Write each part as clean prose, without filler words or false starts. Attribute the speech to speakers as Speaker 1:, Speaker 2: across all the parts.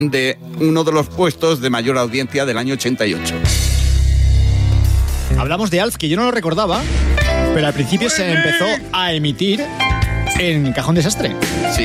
Speaker 1: de uno de los puestos de mayor audiencia del año 88.
Speaker 2: Hablamos de Alf, que yo no lo recordaba, pero al principio se empezó a emitir en Cajón Desastre.
Speaker 1: Sí.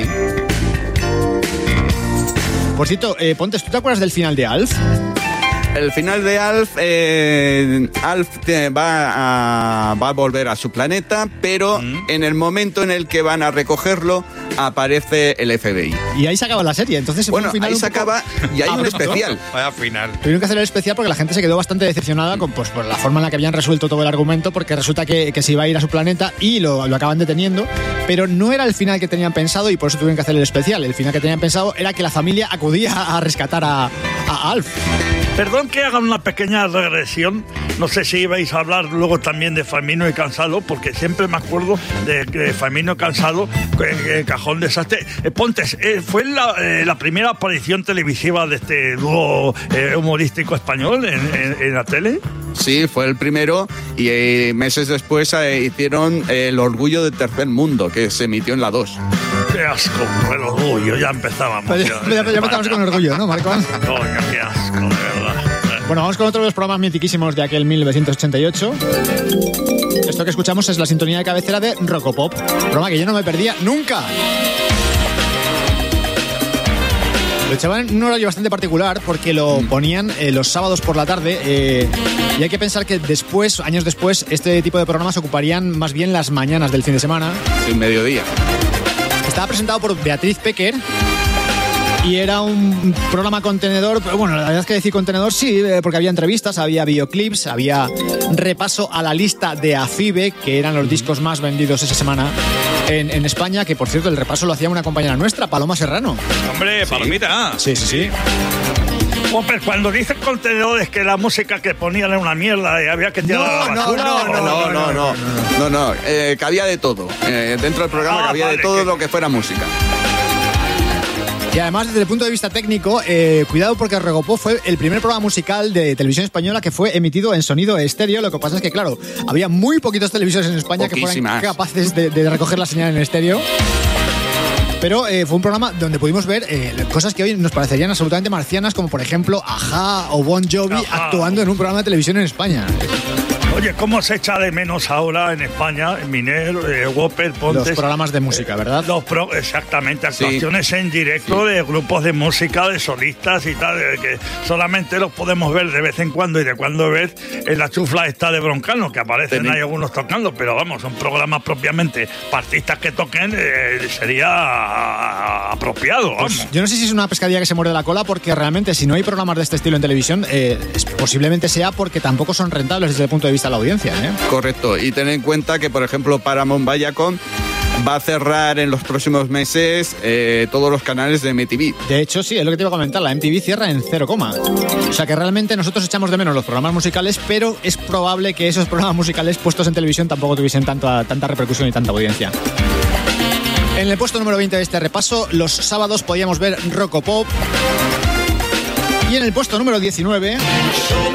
Speaker 2: Por cierto, Pontes, ¿tú te acuerdas del final de Alf?
Speaker 1: El final de Alf, Alf va a volver a su planeta, pero en el momento en el que van a recogerlo, aparece el FBI.
Speaker 2: Y ahí se acaba la serie, entonces
Speaker 1: bueno,
Speaker 2: fue un final
Speaker 1: ahí se acaba y hay un especial.
Speaker 3: Vaya final.
Speaker 2: Tuvieron que hacer el especial porque la gente se quedó bastante decepcionada con por la forma en la que habían resuelto todo el argumento, porque resulta que se iba a ir a su planeta y lo acaban deteniendo, pero no era el final que tenían pensado y por eso tuvieron que hacer el especial. El final que tenían pensado era que la familia acudía a rescatar a Alf.
Speaker 4: Perdón que haga una pequeña regresión. No sé si ibais a hablar luego también de Famino y Cansado, porque siempre me acuerdo de Famino y Cansado, Cajón Desastre. Pontes, ¿fue la primera aparición televisiva de este dúo humorístico español en la tele?
Speaker 1: Sí, fue el primero y meses después hicieron El Orgullo del Tercer Mundo, que se emitió en la 2.
Speaker 4: Qué asco, el orgullo, ya empezábamos.
Speaker 2: Ya empezamos con orgullo, ¿no, Marco?
Speaker 4: Coño, qué asco, de verdad.
Speaker 2: Bueno, vamos con otro de los programas mitiquísimos de aquel 1988. Esto que escuchamos es la sintonía de cabecera de Rocopop, programa que yo no me perdía nunca. Lo echaban en un horario bastante particular porque lo ponían los sábados por la tarde y hay que pensar que después, años después, este tipo de programas ocuparían más bien las mañanas del fin de semana.
Speaker 1: Sí, mediodía.
Speaker 2: Estaba presentado por Beatriz Pecker y era un programa contenedor, pero bueno, la verdad es que decir contenedor sí, porque había entrevistas, había videoclips, había repaso a la lista de AFIBE, que eran los discos más vendidos esa semana en España, que por cierto el repaso lo hacía una compañera nuestra, Paloma Serrano.
Speaker 3: Hombre, Palomita.
Speaker 2: Sí.
Speaker 4: Hombre, cuando dicen contenedores que la música que ponían era una mierda y había que tirar a la basura.
Speaker 1: No, cabía de todo. Dentro del programa cabía de todo lo que fuera música.
Speaker 2: Y además, desde el punto de vista técnico, cuidado porque Rocopop fue el primer programa musical de televisión española que fue emitido en sonido estéreo. Lo que pasa es que, claro, había muy poquitos televisores en España que fueran capaces de recoger la señal en estéreo. Pero fue un programa donde pudimos ver cosas que hoy nos parecerían absolutamente marcianas, como por ejemplo Ajá o Bon Jovi actuando en un programa de televisión en España.
Speaker 4: Oye, ¿cómo se echa de menos ahora en España, en Miner, Whopper, Pontes?
Speaker 2: Los programas de música, ¿verdad?
Speaker 4: Exactamente, actuaciones en directo de grupos de música, de solistas y tal, que solamente los podemos ver de vez en cuando y de cuando vez en la chufla esta de Broncano, que aparecen ahí algunos tocando, pero vamos, son programas propiamente para artistas que toquen, sería apropiado, vamos.
Speaker 2: Pues yo no sé si es una pescadilla que se muerde la cola, porque realmente si no hay programas de este estilo en televisión, posiblemente sea porque tampoco son rentables desde el punto de vista de la audiencia, ¿eh?
Speaker 1: Correcto, y ten en cuenta que, por ejemplo, Paramount Viacom va a cerrar en los próximos meses todos los canales de MTV.
Speaker 2: De hecho, sí, es lo que te iba a comentar, la MTV cierra en 0, o sea que realmente nosotros echamos de menos los programas musicales, pero es probable que esos programas musicales puestos en televisión tampoco tuviesen tanta repercusión y tanta audiencia. En el puesto número 20 de este repaso, los sábados podíamos ver Rocopop. Y en el puesto número 19...